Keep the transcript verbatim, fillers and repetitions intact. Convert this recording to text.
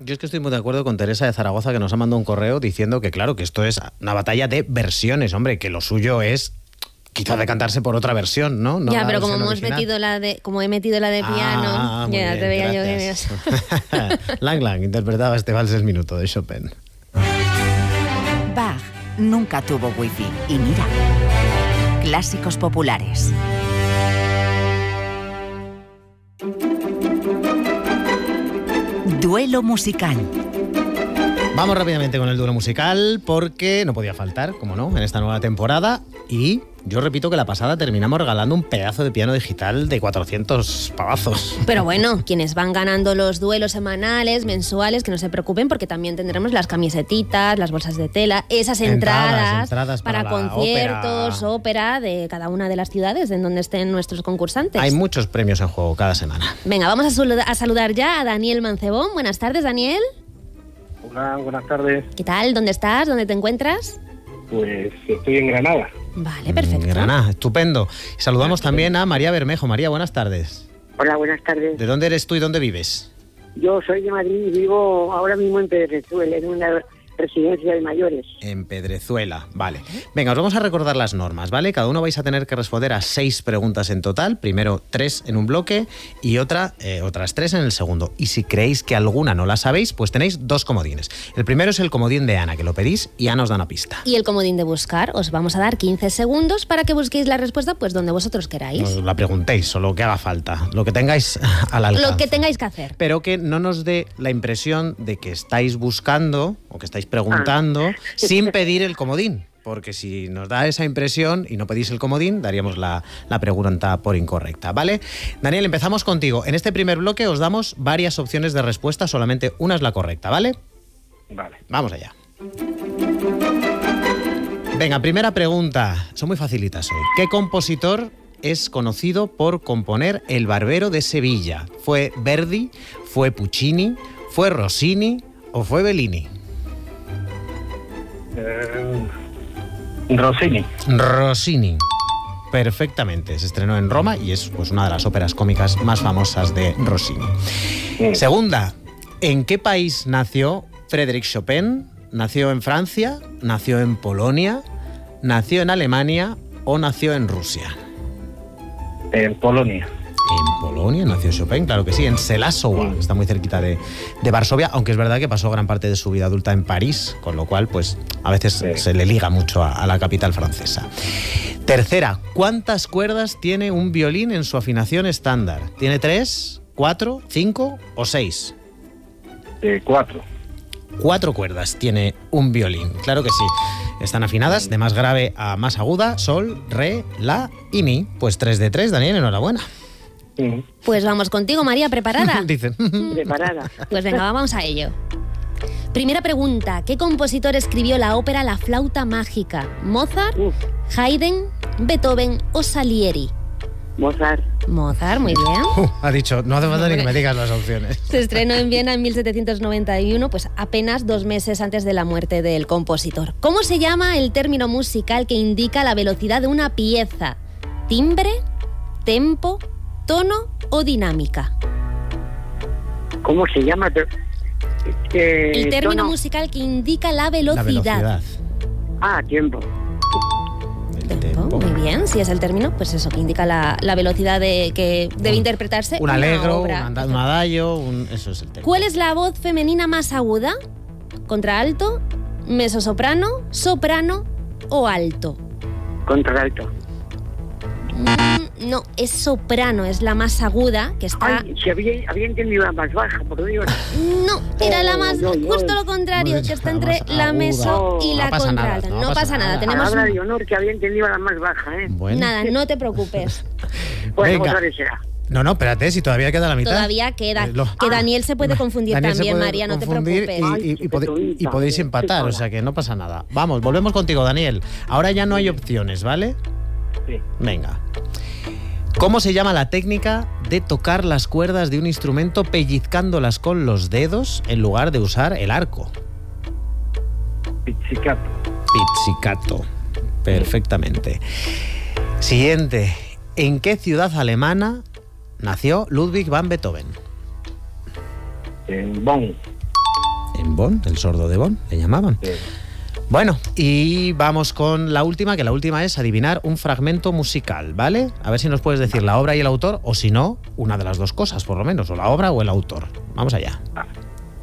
Yo es que estoy muy de acuerdo con Teresa de Zaragoza, que nos ha mandado un correo diciendo que, claro, que esto es una batalla de versiones, hombre, que lo suyo es quizás decantarse por otra versión, ¿no? no ya, pero como hemos original. metido la de, como he metido la de piano, ah, ya bien, te veía gracias. yo que Lang Lang interpretaba este vals el minuto de Chopin. Bach nunca tuvo wifi y mira, clásicos populares. Duelo musical. Vamos rápidamente con el duelo musical porque no podía faltar, como no, en esta nueva temporada. Y yo repito que la pasada terminamos regalando un pedazo de piano digital de cuatrocientos pavazos. Pero bueno, quienes van ganando los duelos semanales, mensuales, que no se preocupen porque también tendremos las camisetitas, las bolsas de tela, esas entradas, entradas, entradas para, para conciertos, ópera. ópera de cada una de las ciudades en donde estén nuestros concursantes. Hay muchos premios en juego cada semana. Venga, vamos a, salud- a saludar ya a Daniel Mancebón. Buenas tardes, Daniel. Hola, buenas tardes. ¿Qué tal? ¿Dónde estás? ¿Dónde te encuentras? Pues estoy en Granada. Vale, perfecto. Granada, estupendo. Saludamos también a María Bermejo. María, buenas tardes. Hola, buenas tardes. ¿De dónde eres tú y dónde vives? Yo soy de Madrid y vivo ahora mismo en Pedrezuela, en una residencia de mayores. En Pedrezuela, vale. Venga, os vamos a recordar las normas, ¿vale? Cada uno vais a tener que responder a seis preguntas en total. Primero tres en un bloque y otra, eh, otras tres en el segundo. Y si creéis que alguna no la sabéis, pues tenéis dos comodines. El primero es el comodín de Ana, que lo pedís y Ana os da una pista. Y el comodín de buscar, os vamos a dar quince segundos para que busquéis la respuesta pues donde vosotros queráis. Os la preguntéis o lo que haga falta, lo que tengáis al alcance. Lo que tengáis que hacer. Pero que no nos dé la impresión de que estáis buscando o que estáis preguntando ah. sin pedir el comodín. Porque si nos da esa impresión y no pedís el comodín, daríamos la, la pregunta por incorrecta, ¿vale? Daniel, empezamos contigo. En este primer bloque os damos varias opciones de respuesta, solamente una es la correcta, ¿vale? Vale. Vamos allá. Venga, primera pregunta. Son muy facilitas hoy. ¿Qué compositor es conocido por componer El Barbero de Sevilla? ¿Fue Verdi? ¿Fue Puccini? ¿Fue Rossini? ¿O fue Bellini? Eh, Rossini. Rossini. Perfectamente. Se estrenó en Roma y es pues, una de las óperas cómicas más famosas de Rossini. Sí. Segunda, ¿en qué país nació Frédéric Chopin? ¿Nació en Francia? ¿Nació en Polonia? ¿Nació en Alemania? ¿O nació en Rusia? En Polonia. En Polonia nació Chopin, claro que sí, en Selasowa, está muy cerquita de, de Varsovia, aunque es verdad que pasó gran parte de su vida adulta en París, con lo cual pues a veces sí. se le liga mucho a, a la capital francesa. Tercera, ¿cuántas cuerdas tiene un violín en su afinación estándar? ¿Tiene tres, cuatro, cinco o seis? Eh, cuatro. Cuatro cuerdas tiene un violín, claro que sí. Están afinadas de más grave a más aguda, sol, re, la y mi. Pues tres de tres, Daniel, enhorabuena. Pues vamos contigo, María, ¿preparada? Dicen. Preparada. Pues venga, vamos a ello. Primera pregunta, ¿qué compositor escribió la ópera La Flauta Mágica? ¿Mozart, Uf. Haydn, Beethoven o Salieri? Mozart. Mozart, muy bien. Uh, ha dicho, no hace falta ni que me digas las opciones. Se estrenó en Viena en mil setecientos noventa y uno, pues apenas dos meses antes de la muerte del compositor. ¿Cómo se llama el término musical que indica la velocidad de una pieza? ¿Timbre, tempo, tono o dinámica? ¿Cómo se llama? Eh, el término tono. musical que indica la velocidad. La velocidad. Ah, tiempo. El tempo. Muy bien, si es el término, pues eso, que indica la, la velocidad de que debe un, interpretarse un alegro, una obra. un adagio, un, eso es el tempo. ¿Cuál es la voz femenina más aguda? ¿Contralto, mezzosoprano, soprano o alto? Contralto. Mm, no, es soprano, es la más aguda, que está... Ay, si había, había entendido la más baja, por Dios. No, era la más... Oh, no, justo no. lo contrario, Bueno, que está entre la aguda. meso y No la pasa nada, contralta. no No, pasa pasa nada, nada. tenemos... Palabra de honor que había entendido la más baja, ¿eh? Bueno. Nada, no te preocupes. Bueno, Venga. otra vez será. No, no, espérate, si todavía queda la mitad. Todavía queda. Eh, lo- Que Daniel se puede confundir Daniel se también, puede María, no te confundir preocupes. Y, y- y pode- y podéis empatar, o sea que no pasa nada. Vamos, volvemos contigo, Daniel. Ahora ya no hay opciones, ¿vale? Sí. Venga. ¿Cómo se llama la técnica de tocar las cuerdas de un instrumento pellizcándolas con los dedos en lugar de usar el arco? Pizzicato. Pizzicato. Perfectamente. Siguiente. ¿En qué ciudad alemana nació Ludwig van Beethoven? En Bonn. en Bonn, el sordo de Bonn, le llamaban. Sí. Bueno, y vamos con la última, que la última es adivinar un fragmento musical, ¿vale? A ver si nos puedes decir la obra y el autor, o si no, una de las dos cosas, por lo menos, o la obra o el autor. Vamos allá. Ah.